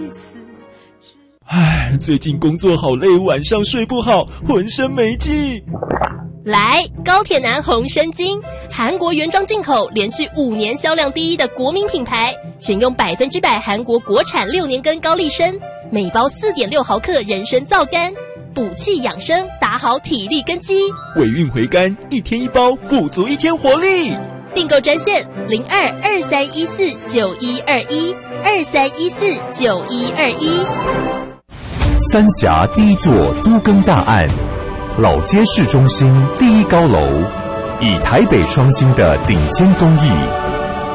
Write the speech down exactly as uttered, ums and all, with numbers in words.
此。 唉，最近工作好累，晚上睡不好，浑身没劲。 来，高铁男红参精，韩国原装进口，连续五年销量第一的国民品牌，选用百分之百韩国国产六年根高丽参，每包四点六毫克人参皂苷，补气养生，打好体力根基。 尾韵回甘，一天一包，补足一天活力。 订购专线零二二三一四九一二一二三一四九一二一。 三峡第一座都更大案，老街市中心第一高楼，以台北双星的顶尖工艺